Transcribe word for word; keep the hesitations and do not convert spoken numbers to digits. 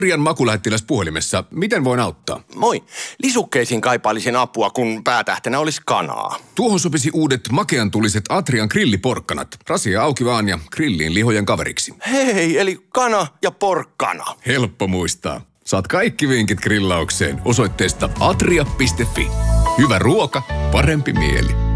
Rian makulähettiläs puhelimessa. Miten voin auttaa? Moi. Lisukkeisiin kaipailisin apua, kun päätähtenä olisi kanaa. Tuohon sopisi uudet makeantuliset Atrian grilliporkkanat. Rasia auki vaan ja grilliin lihojen kaveriksi. Hei, eli kana ja porkkana. Helppo muistaa. Saat kaikki vinkit grillaukseen osoitteesta atria piste fi. Hyvä ruoka, parempi mieli.